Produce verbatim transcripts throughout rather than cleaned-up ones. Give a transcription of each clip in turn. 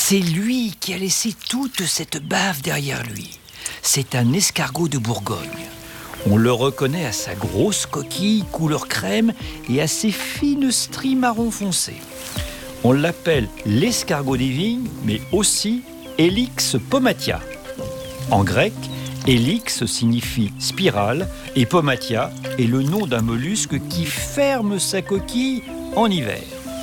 C'est lui qui a laissé toute cette bave derrière lui. C'est un escargot de Bourgogne. On le reconnaît à sa grosse coquille couleur crème et à ses fines stries marron foncé. On l'appelle l'escargot des vignes, mais aussi Helix pomatia. En grec, Helix signifie spirale et pomatia est le nom d'un mollusque qui ferme sa coquille en hiver.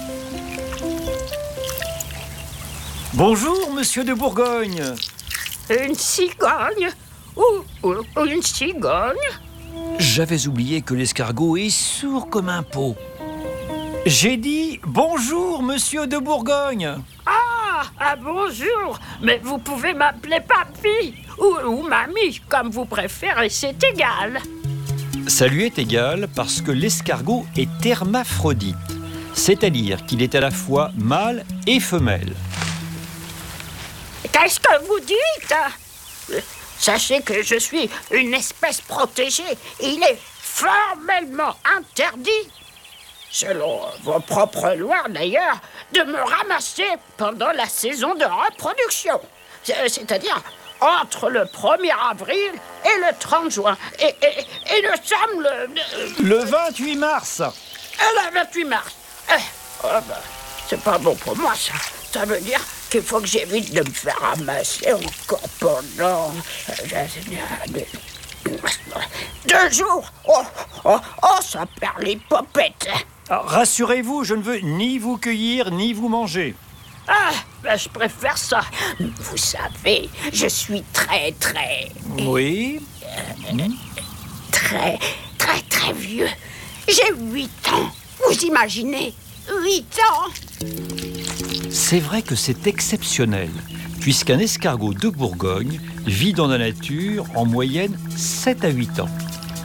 Bonjour, monsieur de Bourgogne. Une cigogne ou, ou, ou une cigogne? J'avais oublié que l'escargot est sourd comme un pot. J'ai dit bonjour, monsieur de Bourgogne. Ah, ah, bonjour. Mais vous pouvez m'appeler papy ou, ou mamie, comme vous préférez, c'est égal. Ça lui est égal parce que l'escargot est hermaphrodite, c'est-à-dire qu'il est à la fois mâle et femelle. Qu'est-ce que vous dites? Sachez que je suis une espèce protégée. Il est formellement interdit, selon vos propres lois d'ailleurs, de me ramasser pendant la saison de reproduction. C'est-à-dire entre le premier avril et le trente juin. Et, et, et nous sommes le... Le vingt-huit mars. Et le vingt-huit mars. Eh, oh ben, c'est pas bon pour moi, ça. Ça veut dire qu'il faut que j'évite de me faire ramasser encore pendant... Deux jours. Oh, oh, oh, ça perd les popettes. Alors, rassurez-vous, je ne veux ni vous cueillir, ni vous manger. Ah, ben je préfère ça. Vous savez, je suis très, très... Oui. Euh, mmh. Très, très, très vieux. J'ai huit ans. Vous imaginez? Huit ans. C'est vrai que c'est exceptionnel, puisqu'un escargot de Bourgogne vit dans la nature en moyenne sept à huit ans.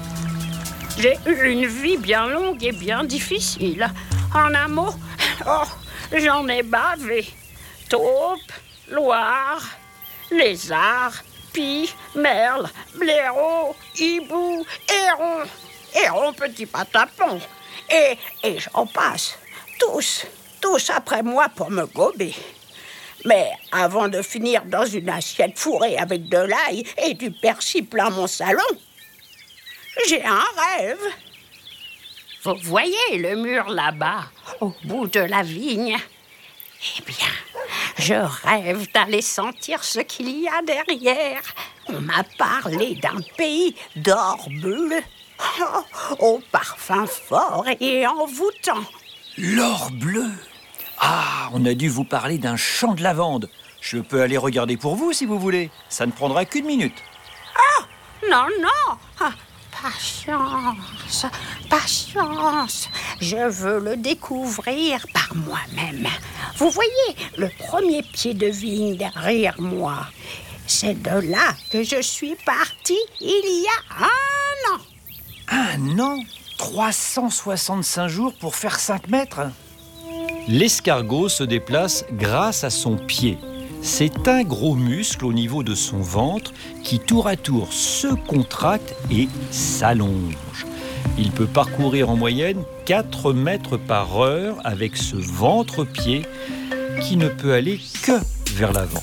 J'ai eu une vie bien longue et bien difficile. En un mot, oh, j'en ai bavé. Taupe, loire, lézard, pie, merle, blaireau, hibou, héron, héron petit patapon. Et, et j'en passe. Tous, tous après moi pour me gober. Mais avant de finir dans une assiette fourrée avec de l'ail et du persil plein mon salon, j'ai un rêve. Vous voyez le mur là-bas, au bout de la vigne? Eh bien, je rêve d'aller sentir ce qu'il y a derrière. On m'a parlé d'un pays d'or bleu, oh, au parfum fort et envoûtant. L'or bleu? Ah, on a dû vous parler d'un champ de lavande. Je peux aller regarder pour vous si vous voulez. Ça ne prendra qu'une minute. Ah, non, non. Ah, patience, patience. Je veux le découvrir par moi-même. Vous voyez le premier pied de vigne derrière moi? C'est de là que je suis partie il y a un an. Un an? trois cent soixante-cinq jours pour faire cinq mètres? L'escargot se déplace grâce à son pied. C'est un gros muscle au niveau de son ventre qui tour à tour se contracte et s'allonge. Il peut parcourir en moyenne quatre mètres par heure avec ce ventre-pied qui ne peut aller que vers l'avant.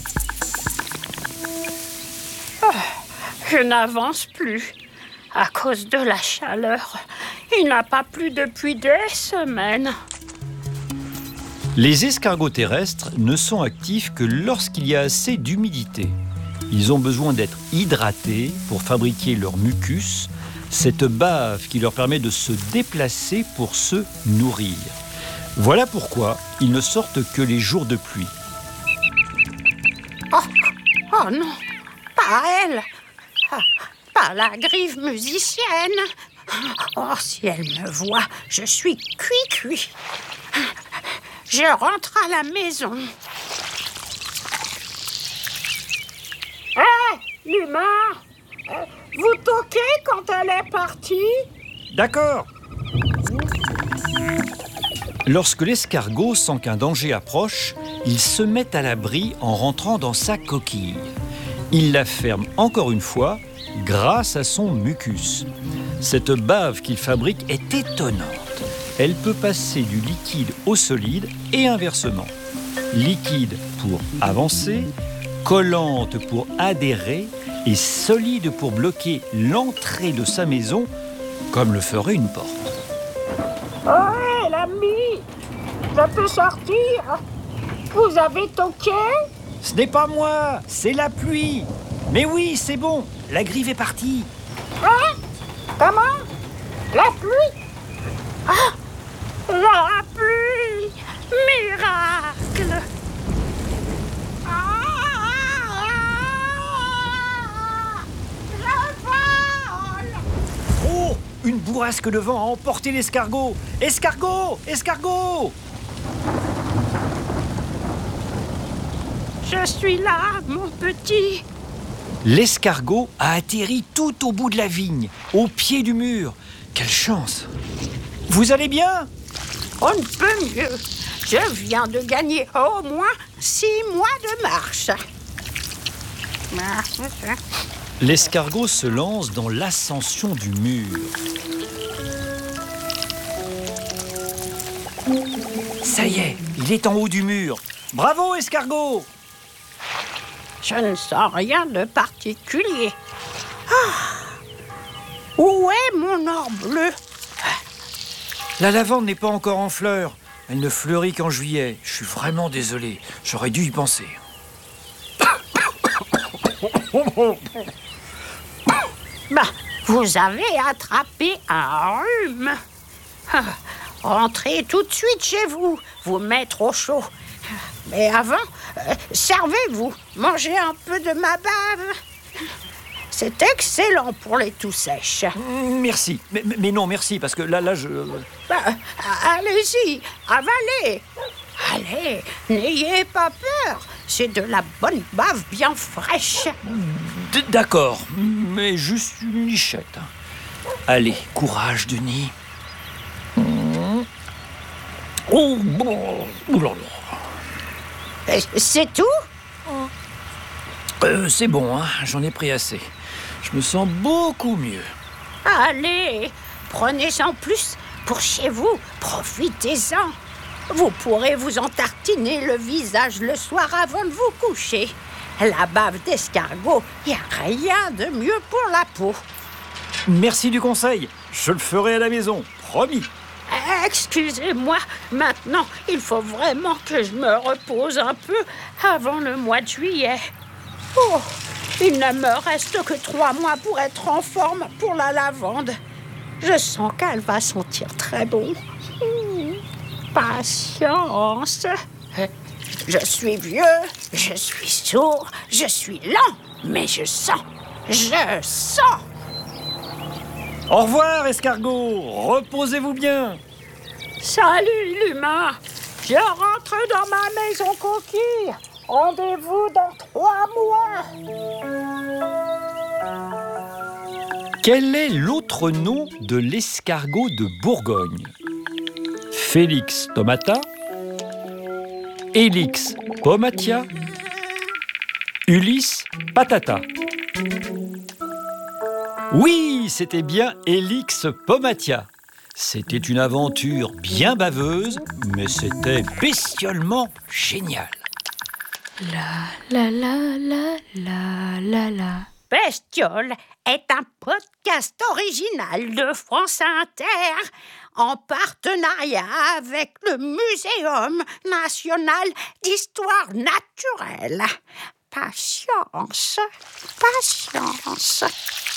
Oh, je n'avance plus à cause de la chaleur. Il n'a pas plu depuis des semaines. Les escargots terrestres ne sont actifs que lorsqu'il y a assez d'humidité. Ils ont besoin d'être hydratés pour fabriquer leur mucus, cette bave qui leur permet de se déplacer pour se nourrir. Voilà pourquoi ils ne sortent que les jours de pluie. Oh, oh non, pas elle, ah, pas la grive musicienne. Oh, si elle me voit, je suis cuit-cuit. Je rentre à la maison. Hé, hey, l'humain, vous toquez quand elle est partie? D'accord. Lorsque l'escargot sent qu'un danger approche, il se met à l'abri en rentrant dans sa coquille. Il la ferme encore une fois grâce à son mucus. Cette bave qu'il fabrique est étonnante. Elle peut passer du liquide au solide et inversement. Liquide pour avancer, collante pour adhérer et solide pour bloquer l'entrée de sa maison comme le ferait une porte. Oh, l'ami, je peux sortir? Vous avez toqué? Ce n'est pas moi, c'est la pluie. Mais oui, c'est bon, la grive est partie. Hein? Comment? La pluie? Ah! La pluie! Miracle! Ah! Je vole! Oh, une bourrasque de vent a emporté l'escargot. Escargot! Escargot! Je suis là, mon petit. L'escargot a atterri tout au bout de la vigne, au pied du mur. Quelle chance! Vous allez bien? On ne peut mieux. Je viens de gagner au moins six mois de marche. L'escargot se lance dans l'ascension du mur. Ça y est, il est en haut du mur. Bravo, escargot! Je ne sens rien de particulier. Ah! Où est mon or bleu? La lavande n'est pas encore en fleurs. Elle ne fleurit qu'en juillet. Je suis vraiment désolé. J'aurais dû y penser. Bah, vous avez attrapé un rhume. Ah, rentrez tout de suite chez vous, vous mettre au chaud. Mais avant, euh, servez-vous, mangez un peu de ma bave. C'est excellent pour les toux sèches. Merci. Mais, mais non, merci, parce que là, là, je... Bah, allez-y, avalez. Allez, n'ayez pas peur. C'est de la bonne bave bien fraîche. D- D'accord, mais juste une lichette. Allez, courage, Denis. Oh, bon. Ouh là là. Euh, C'est tout? Euh, c'est bon, hein, j'en ai pris assez. Je me sens beaucoup mieux. Allez, prenez-en plus pour chez vous. Profitez-en. Vous pourrez vous entartiner le visage le soir avant de vous coucher. La bave d'escargot, il n'y a rien de mieux pour la peau. Merci du conseil. Je le ferai à la maison, promis. Excusez-moi, maintenant, il faut vraiment que je me repose un peu avant le mois de juillet. Oh, il ne me reste que trois mois pour être en forme pour la lavande. Je sens qu'elle va sentir très bon. Mmh. Patience. Je suis vieux, je suis sourd, je suis lent, mais je sens, je sens. Au revoir, escargot. Reposez-vous bien. Salut, l'humain. Je rentre dans ma maison coquille. Rendez-vous dans trois mois. Quel est l'autre nom de l'escargot de Bourgogne? Félix tomata, Élix pomatia, Ulysse patata. Oui, c'était bien Élix pomatia. C'était une aventure bien baveuse, mais c'était bestiolement génial. La la la la la la la. Bestiole est un podcast original de France Inter en partenariat avec le Muséum national d'histoire naturelle. Patience, patience.